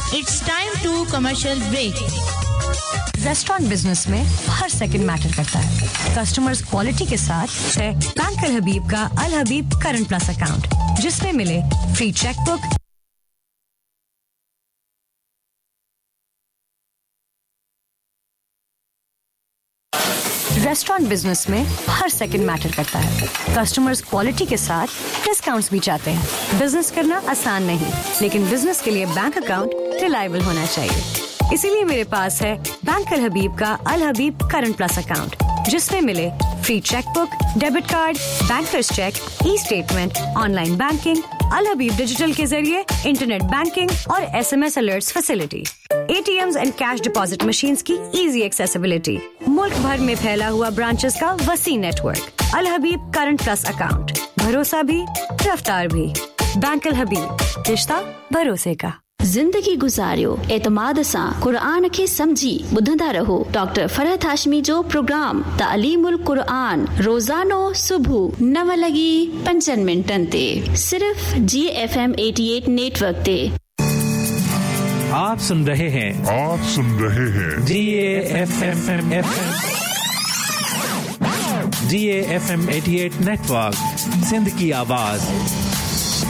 It's time to commercial break. Restaurant business में हर second matter करता है। कस्टमर्स क्वालिटी के साथ है बैंक अल हबीब का अल हबीब करंट प्लस अकाउंट, जिसमें मिले फ्री चेकबुक, रेस्टोरेंट बिजनेस में हर सेकंड मैटर करता है। कस्टमर्स क्वालिटी के साथ डिस्काउंट्स भी चाहते हैं। बिजनेस करना आसान नहीं, लेकिन बिजनेस के लिए बैंक अकाउंट रिलायबल होना चाहिए। इसीलिए मेरे पास है बैंक अल हबीब का अल हबीब करंट प्लस अकाउंट, जिसमें मिले free chequebook, debit card, bankers check, e statement, online banking, अल हबीब डिजिटल के जरिए इंटरनेट बैंकिंग और SMS alerts facility, ATMs and cash deposit machines की इजी एक्सेसिबिलिटी, मुल्क भर में फैला हुआ ब्रांचेस का वसी नेटवर्क। अल हबीब करंट प्लस अकाउंट, भरोसा भी रफ्तार भी। बैंक अल हबीब, रिश्ता भरोसे का। जिंदगी गुजारियो एतमाद सां क़ुरान खे समझी ॿुधंदा रहो। डॉक्टर फरहत हाशमी जो प्रोग्राम तालीमुल क़ुरान रोज़ानो सुबह 9:05 ते सिर्फ GFM 88 नेटवर्क ते। आप सुन रहे हैं GAFM 88 नेटवर्क, सिंध की आवाज।